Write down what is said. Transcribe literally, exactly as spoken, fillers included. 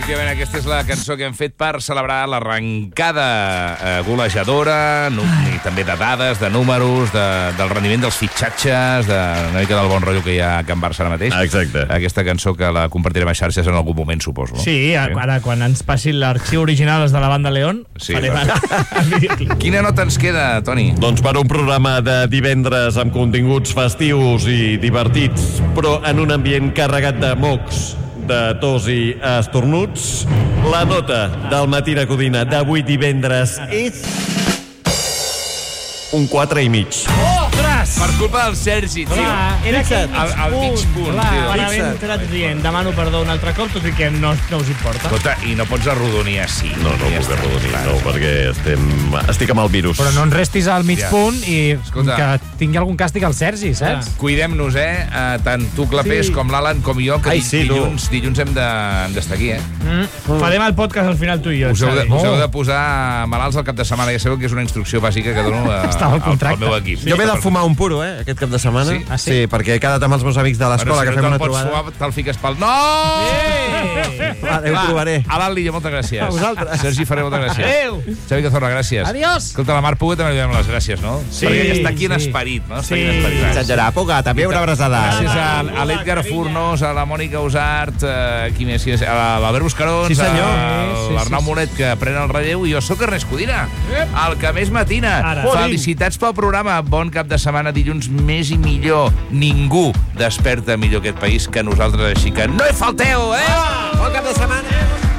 Efectivament, aquesta és la cançó que hem fet per celebrar l'arrencada eh, golejadora, no, i també de dades, de números, de, del rendiment dels fitxatges, de una mica del bon rotllo que hi ha a Can Barça ara mateix. Exacte. Aquesta cançó que la compartirem a xarxes en algun moment, suposo. No? Sí, ara quan ens passi l'arxiu original els de la banda León, Sí, farem ara. Quina nota ens queda, Toni? Doncs per un programa de divendres amb continguts festius i divertits, però en un ambient carregat de mocs, de tos i estornuts, la nota del Matina Codina d'avui divendres és un quatre i mig. Ostres! Per culpa del Sergi, tio. Clar, era aquell Al- al mig punt, Clar, tio. quan havent entrat dient, demano perdó un altre cop, tot i que no, no us importa. Escolta, i no pots arrodonir així. No, no Ja puc està, arrodonir, clar. no, perquè estem, estic amb el virus. Però no en restis al mig Ja. punt i Escolta. que tingui algun càstig al Sergi, saps? Cuidem-nos, eh? Uh, tant tu, Clapés, Sí. com l'Alan, com jo, que Ai, di- sí, tu. dilluns, dilluns hem de- hem d'estar aquí, eh? Mm. Farem el podcast al final tu i jo. Us heu, de, Xavi. us heu de posar malalts al cap de setmana. Ja sabeu que és una instrucció bàsica que dono a, Estava al al, al contracte. meu equip. Jo m'he de fumar un puro, eh, aquest cap de setmana. Sí? Ah, sí? Sí, perquè he quedat amb els meus amics de l'escola, Bueno, que si fem no una te'l pots trobada. suar, te'l fiques pel... No! Eh! Adéu, Va, provaré. Alan Lillo, moltes gràcies. A vosaltres. Sergi Ferrer, moltes gràcies. Adéu! Xavi Cazorla, gràcies. Adiós! Escolta, la Mar Puga també li donem les gràcies, no? Sí, Perquè ja està aquí en sí. esperit, no? Està Sí. aquí en esperit. Exagerar, Puga, també una abraçada. Gràcies a, a l'Edgar Furnos, a la Mònica Usart, a, qui més, a l'Albert Buscarons, Sí, senyor. a Sí, sí, l'Arnau sí, sí. Moret, que pren el relleu, i jo sóc Ernest Codina, el que més matina. Ara. Felicitats pel programa. Bon cap de setmana, dilluns més i millor. Ningú desperta millor aquest país que nosaltres, així que no hi falteu, eh? Bon cap de setmana.